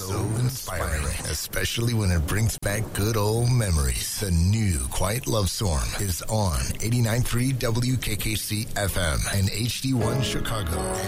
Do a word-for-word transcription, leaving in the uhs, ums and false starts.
so inspiring, especially when it brings back good old memories. The new Quiet Love Storm is on eighty-nine point three W K K C F M and H D one Chicago.